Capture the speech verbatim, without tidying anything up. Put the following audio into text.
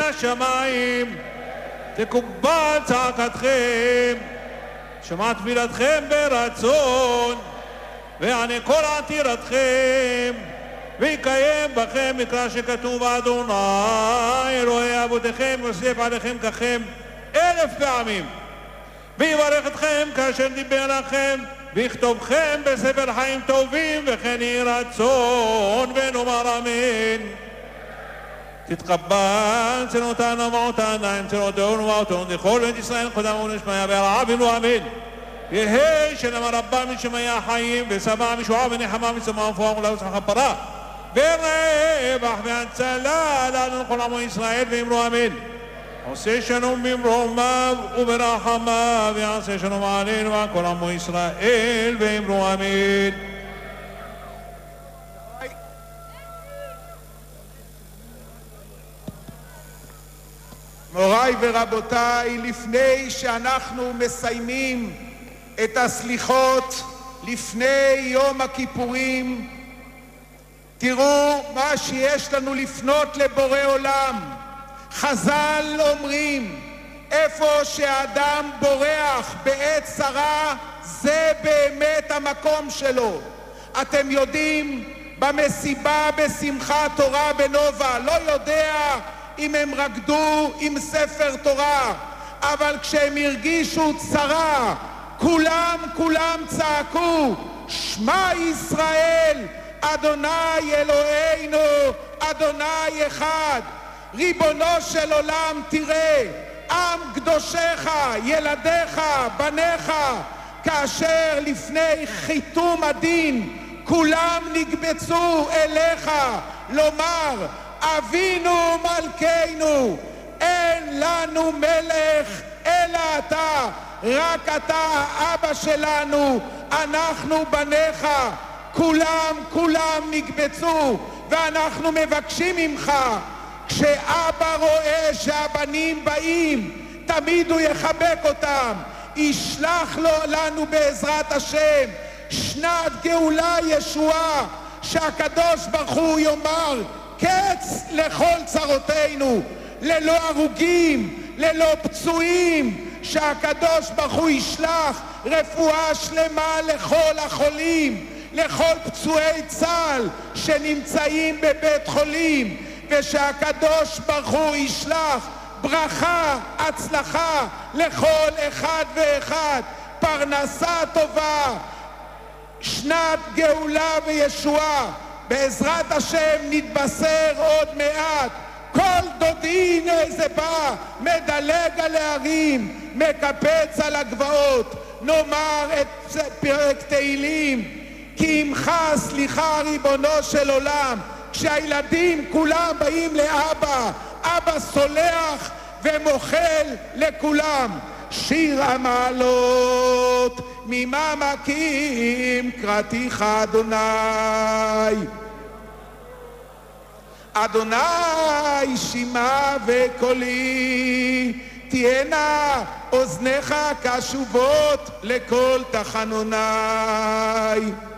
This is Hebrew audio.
השמיים, תקובל צעקתכם, שמע תפילתכם ברצון, ויענה כל עתירתכם, ויקיים בכם מקרא שכתוב אדוני אלוהי אבותיכם יוסיף עליכם ככם אלף פעמים, ויברך אתכם כאשר דיבר לכם, ויכתובכם בספר חיים טובים, וכן יהי רצון ונאמר אמן. תתקבל צנותינו ומעותינו, צנותינו ומעותינו, לכל בית ישראל קדם ונשמע ברעבינו אמן. יהי שלמה רבה משמיה חיים, ושבע משועה ונחמה ושמה ופועה ולא ושמחה פרה, ורווח והצלה לנו לכל עמו ישראל, ואמרו אמן. עושה שלום במרומיו וברחמיו, ויעשה שלום עלינו ועל כל עמו ישראל, ואמרו אמן. מוריי ורבותיי, לפני שאנחנו מסיימים את הסליחות לפני יום הכיפורים, תראו מה שיש לנו לפנות לבורא עולם. חז"ל אומרים, איפה שהאדם בורח בעת צרה, זה באמת המקום שלו. אתם יודעים, במסיבה בשמחת תורה בנובה, לא יודע אם הם רקדו עם ספר תורה, אבל כשהם הרגישו צרה, כולם כולם צעקו, שמע ישראל, אדוני אלוהינו, אדוני אחד. ריבונו של עולם, תראה, עם קדושך, ילדיך, בניך, כאשר לפני חיתום הדין כולם נקבצו אליך לומר, אבינו מלכנו, אין לנו מלך אלא אתה, רק אתה אבא שלנו, אנחנו בניך. כולם כולם נקבצו, ואנחנו מבקשים ממך, כשאבא רואה שהבנים באים, תמיד הוא יחבק אותם, ישלח לו לנו בעזרת השם שנת גאולה ישועה, שהקדוש ברוך הוא יאמר קץ לכל צרותינו, ללא הרוגים, ללא פצועים, שהקדוש ברוך הוא ישלח רפואה שלמה לכל החולים, לכל פצועי צה"ל שנמצאים בבית חולים, ושהקדוש ברוך הוא ישלח ברכה, הצלחה לכל אחד ואחד, פרנסה טובה, שנת גאולה וישועה. בעזרת השם נתבשר עוד מעט. כל דודי הנה זה בא, מדלג על הערים, מקפץ על הגבעות. נאמר את פרק תהילים, כי עמך סליחה ריבונו של עולם. כשהילדים כולם באים לאבא, אבא סולח ומוחל לכולם. שיר המעלות ממעמקים קראתיך אדוני. אדוני שמע וקולי, תהיינה אוזניך קשובות לכל תחנוני.